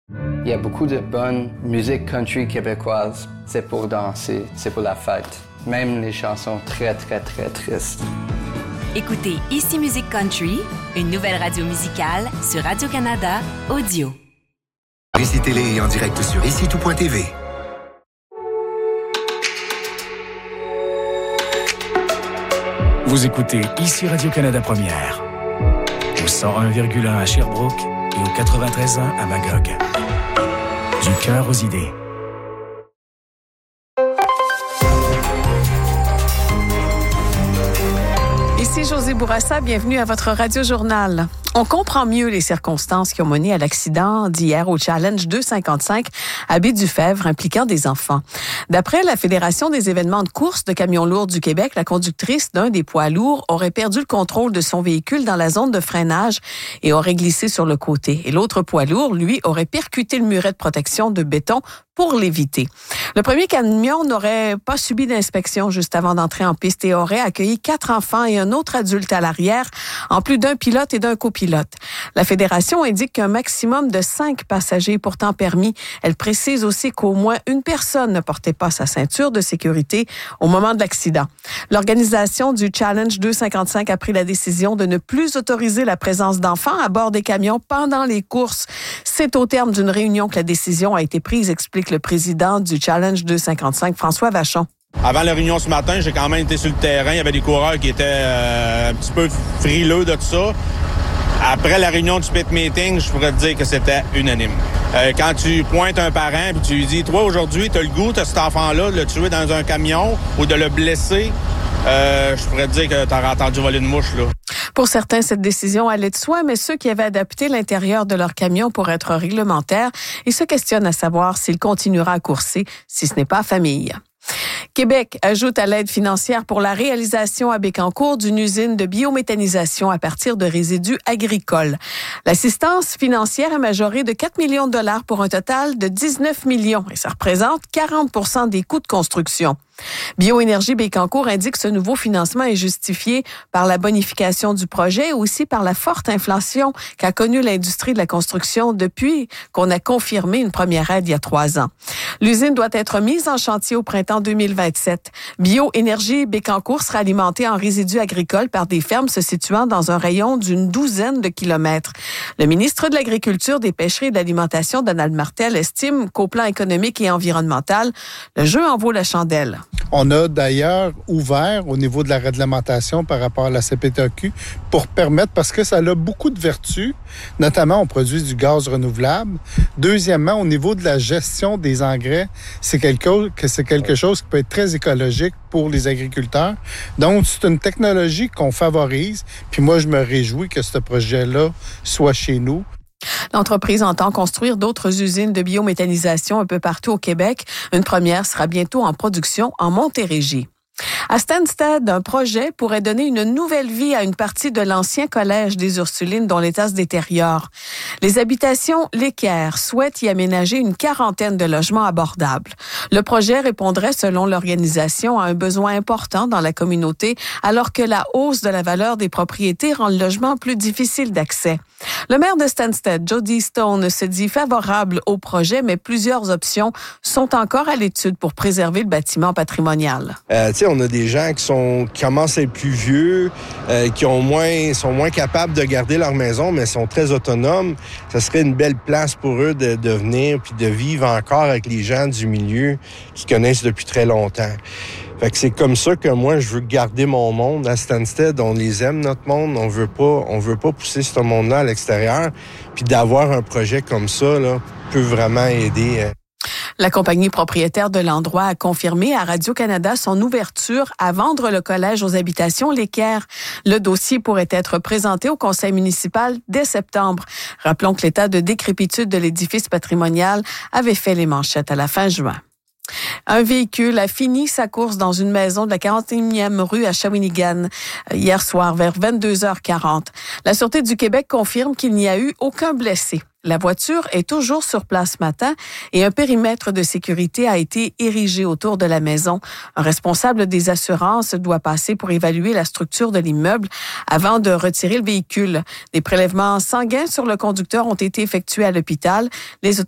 Il y a beaucoup de bonne musique country québécoise. C'est pour danser, c'est pour la fête. Même les chansons très, très, très tristes. Écoutez Ici Musique Country, une nouvelle radio musicale sur Radio-Canada Audio. Ici Télé est en direct sur icitout.tv. Vous écoutez Ici Radio-Canada Première, au 101,1 à Sherbrooke et au 93.1 à Magog. Du cœur aux idées. Ici Josée Bourassa, bienvenue à votre Radio-Journal. On comprend mieux les circonstances qui ont mené à l'accident d'hier au Challenge 255 à Baie-du-Fèvre impliquant des enfants. D'après la Fédération des événements de course de camions lourds du Québec, la conductrice d'un des poids lourds aurait perdu le contrôle de son véhicule dans la zone de freinage et aurait glissé sur le côté. Et l'autre poids lourd, lui, aurait percuté le muret de protection de béton pour l'éviter. Le premier camion n'aurait pas subi d'inspection juste avant d'entrer en piste et aurait accueilli 4 enfants et un autre adulte à l'arrière, en plus d'un pilote et d'un copilote. La Fédération indique qu'un maximum de 5 passagers est pourtant permis. Elle précise aussi qu'au moins une personne ne portait pas sa ceinture de sécurité au moment de l'accident. L'organisation du Challenge 255 a pris la décision de ne plus autoriser la présence d'enfants à bord des camions pendant les courses. C'est au terme d'une réunion que la décision a été prise, explique le président du Challenge 255, François Vachon. Avant la réunion ce matin, j'ai quand même été sur le terrain. Il y avait des coureurs qui étaient un petit peu frileux de tout ça. Après la réunion du pit meeting, je pourrais te dire que c'était unanime. Quand tu pointes un parent et tu lui dis « Toi, aujourd'hui, tu as le goût de cet enfant-là de le tuer dans un camion ou de le blesser », je pourrais te dire que tu aurais entendu voler une mouche, là. Pour certains, cette décision allait de soi, mais ceux qui avaient adapté l'intérieur de leur camion pour être réglementaire, ils se questionnent à savoir s'il continuera à courser si ce n'est pas famille. Québec ajoute à l'aide financière pour la réalisation à Bécancour d'une usine de biométhanisation à partir de résidus agricoles. L'assistance financière est majorée de 4 millions de dollars pour un total de 19 millions et ça représente 40% des coûts de construction. Bioénergie Bécancour indique que ce nouveau financement est justifié par la bonification du projet et aussi par la forte inflation qu'a connue l'industrie de la construction depuis qu'on a confirmé une première aide il y a 3 ans. L'usine doit être mise en chantier au printemps 2027. Bioénergie Bécancour sera alimentée en résidus agricoles par des fermes se situant dans un rayon d'une 12aine de kilomètres. Le ministre de l'Agriculture, des Pêcheries et de l'Alimentation, Donald Martel, estime qu'au plan économique et environnemental, le jeu en vaut la chandelle. On a d'ailleurs ouvert au niveau de la réglementation par rapport à la CPTAQ pour permettre, parce que ça a beaucoup de vertus, notamment on produit du gaz renouvelable. Deuxièmement, au niveau de la gestion des engrais, c'est quelque chose qui peut être très écologique pour les agriculteurs. Donc, c'est une technologie qu'on favorise. Puis moi, je me réjouis que ce projet-là soit chez nous. L'entreprise entend construire d'autres usines de biométhanisation un peu partout au Québec. Une première sera bientôt en production en Montérégie. À Stansted, un projet pourrait donner une nouvelle vie à une partie de l'ancien collège des Ursulines dont l'état se détériore. Les habitations L'Équerre souhaitent y aménager une 40aine de logements abordables. Le projet répondrait, selon l'organisation, à un besoin important dans la communauté, alors que la hausse de la valeur des propriétés rend le logement plus difficile d'accès. Le maire de Stansted, Jody Stone, se dit favorable au projet, mais plusieurs options sont encore à l'étude pour préserver le bâtiment patrimonial. On a des gens qui commencent à être plus vieux, qui sont moins capables de garder leur maison, mais sont très autonomes. Ça serait une belle place pour eux de venir puis de vivre encore avec les gens du milieu qui connaissent depuis très longtemps. Fait que c'est comme ça que moi, je veux garder mon monde à Stansted. On les aime, notre monde. On veut pas pousser ce monde-là à l'extérieur. Puis d'avoir un projet comme ça, là, peut vraiment aider. La compagnie propriétaire de l'endroit a confirmé à Radio-Canada son ouverture à vendre le collège aux habitations L'Équerre. Le dossier pourrait être présenté au conseil municipal dès septembre. Rappelons que l'état de décrépitude de l'édifice patrimonial avait fait les manchettes à la fin juin. Un véhicule a fini sa course dans une maison de la 41e rue à Shawinigan hier soir vers 22h40. La Sûreté du Québec confirme qu'il n'y a eu aucun blessé. La voiture est toujours sur place ce matin et un périmètre de sécurité a été érigé autour de la maison. Un responsable des assurances doit passer pour évaluer la structure de l'immeuble avant de retirer le véhicule. Des prélèvements sanguins sur le conducteur ont été effectués à l'hôpital. Les autorités